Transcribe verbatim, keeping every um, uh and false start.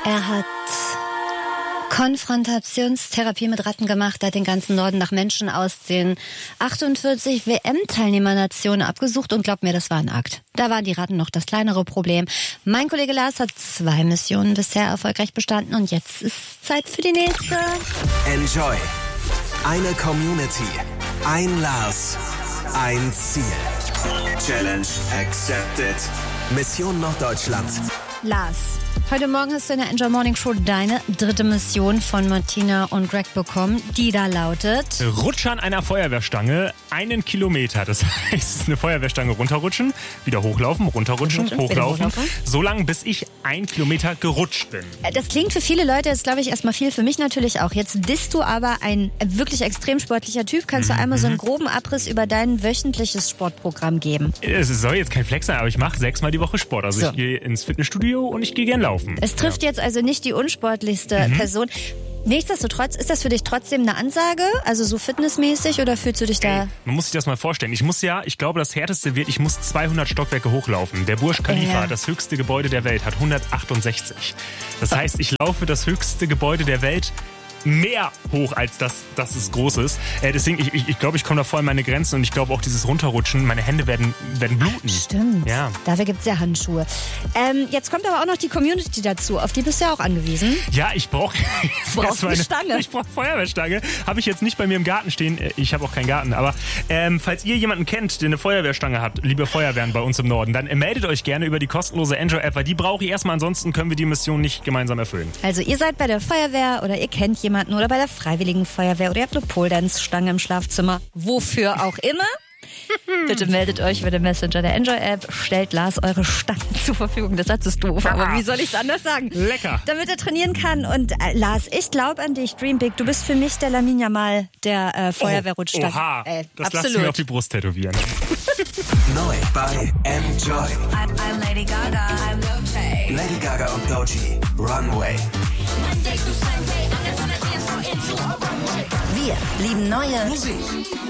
Er hat Konfrontationstherapie mit Ratten gemacht, hat den ganzen Norden nach Menschen aus den achtundvierzig W M-Teilnehmernationen abgesucht und glaubt mir, das war ein Akt. Da waren die Ratten noch das kleinere Problem. Mein Kollege Lars hat zwei Missionen bisher erfolgreich bestanden und jetzt ist Zeit für die nächste. Enjoy. Eine Community. Ein Lars. Ein Ziel. Challenge accepted. Mission Norddeutschland. Lars, heute Morgen hast du in der Enjoy Morning Show deine dritte Mission von Martina und Greg bekommen, die da lautet: Rutsch an einer Feuerwehrstange einen Kilometer. Das heißt, eine Feuerwehrstange runterrutschen, wieder hochlaufen, runterrutschen, Rutschen, hochlaufen, hochlaufen. so lange, bis ich ein Kilometer gerutscht bin. Das klingt für viele Leute, ist glaube ich erstmal viel, für mich natürlich auch. Jetzt bist du aber ein wirklich extrem sportlicher Typ. Kannst du einmal so einen groben Abriss über dein wöchentliches Sportprogramm geben? Es soll jetzt kein Flex sein, aber ich mache sechsmal die Woche Sport. Also So. ich gehe ins Fitnessstudio und ich gehe gern laufen. Es trifft jetzt also nicht die unsportlichste Mhm. Person. Nichtsdestotrotz, ist das für dich trotzdem eine Ansage? Also so fitnessmäßig oder fühlst du dich da... Ey, man muss sich das mal vorstellen. Ich muss ja, ich glaube, das Härteste wird, ich muss zweihundert Stockwerke hochlaufen. Der Burj Khalifa, Ja. das höchste Gebäude der Welt, hat hundertachtundsechzig. Das heißt, ich laufe das höchste Gebäude der Welt mehr hoch, als das, dass es groß ist. Äh, deswegen, ich, ich, ich glaube, ich komme da voll an meine Grenzen und ich glaube auch dieses Runterrutschen, meine Hände werden, werden bluten. Stimmt. Ja. Dafür gibt's ja Handschuhe. Ähm, jetzt kommt aber auch noch die Community dazu. Auf die bist du ja auch angewiesen. Ja, ich brauche brauchst eine Stange. Ich brauche Feuerwehrstange. Habe ich jetzt nicht bei mir im Garten stehen. Ich habe auch keinen Garten. Aber ähm, falls ihr jemanden kennt, der eine Feuerwehrstange hat, liebe Feuerwehren bei uns im Norden, dann äh, meldet euch gerne über die kostenlose Enjoy-App, weil die brauche ich erstmal. Ansonsten können wir die Mission nicht gemeinsam erfüllen. Also ihr seid bei der Feuerwehr oder ihr kennt jemanden oder bei der Freiwilligen Feuerwehr oder ihr habt eine Pole-Dance-Stange im Schlafzimmer. Wofür auch immer. Bitte meldet euch über den Messenger der Enjoy-App. Stellt Lars eure Stangen zur Verfügung. Das Satz ist doof, aber wie soll ich es anders sagen? Lecker. Damit er trainieren kann. Und äh, Lars, ich glaube an dich. Dream big. Du bist für mich der Lamin Yamal der äh, Feuerwehrrutschstange. Oha, Äh, das lasst absolut. mir auf die Brust tätowieren. Neu bei Enjoy. I'm, I'm Lady Gaga. I'm Doja. Lady Gaga und Doji. Runway. Wir lieben neue Musik.